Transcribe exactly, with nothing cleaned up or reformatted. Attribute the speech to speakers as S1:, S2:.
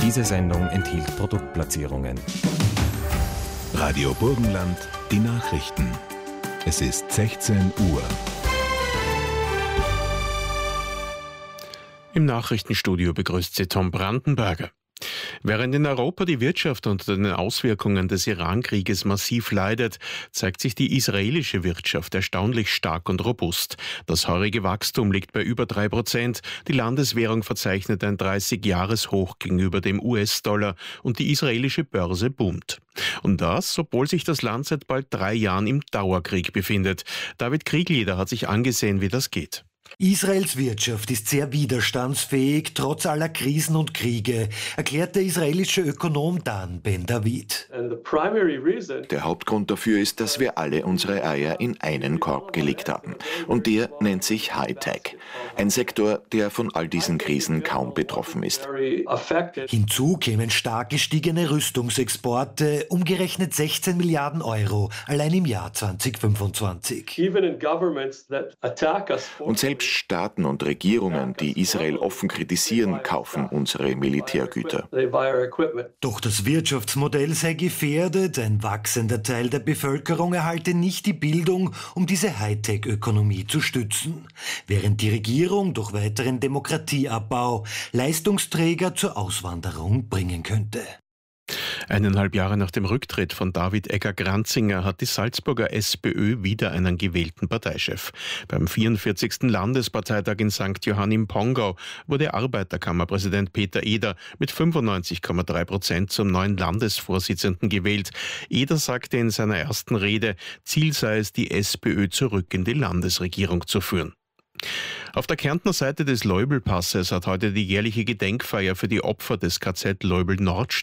S1: Diese Sendung enthielt Produktplatzierungen.
S2: Radio Burgenland, die Nachrichten. Es ist sechzehn Uhr.
S3: Im Nachrichtenstudio begrüßt sie Tom Brandenberger. Während in Europa die Wirtschaft unter den Auswirkungen des Iran-Krieges massiv leidet, zeigt sich die israelische Wirtschaft erstaunlich stark und robust. Das heurige Wachstum liegt bei über drei Prozent, die Landeswährung verzeichnet ein dreißig-Jahres-Hoch gegenüber dem U S-Dollar und die israelische Börse boomt. Und das, obwohl sich das Land seit bald drei Jahren im Dauerkrieg befindet. David Krieglieder hat sich angesehen, wie das geht.
S4: Israels Wirtschaft ist sehr widerstandsfähig, trotz aller Krisen und Kriege, erklärt der israelische Ökonom Dan Ben David.
S5: Der Hauptgrund dafür ist, dass wir alle unsere Eier in einen Korb gelegt haben. Und der nennt sich Hightech. Ein Sektor, der von all diesen Krisen kaum betroffen ist.
S4: Hinzu kämen stark gestiegene Rüstungsexporte, umgerechnet sechzehn Milliarden Euro, allein im Jahr zweitausendfünfundzwanzig.
S5: Und selbst Staaten und Regierungen, die Israel offen kritisieren, kaufen unsere Militärgüter.
S4: Doch das Wirtschaftsmodell sei gefährdet, ein wachsender Teil der Bevölkerung erhalte nicht die Bildung, um diese Hightech-Ökonomie zu stützen, während die Regierung durch weiteren Demokratieabbau Leistungsträger zur Auswanderung bringen könnte.
S3: Eineinhalb Jahre nach dem Rücktritt von David Egger-Granzinger hat die Salzburger SPÖ wieder einen gewählten Parteichef. Beim vierundvierzigsten Landesparteitag in Sankt Johann im Pongau wurde Arbeiterkammerpräsident Peter Eder mit fünfundneunzig Komma drei Prozent zum neuen Landesvorsitzenden gewählt. Eder sagte in seiner ersten Rede, Ziel sei es, die SPÖ zurück in die Landesregierung zu führen. Auf der Kärntner Seite des Leubelpasses hat heute die jährliche Gedenkfeier für die Opfer des K Z Leubel-Nord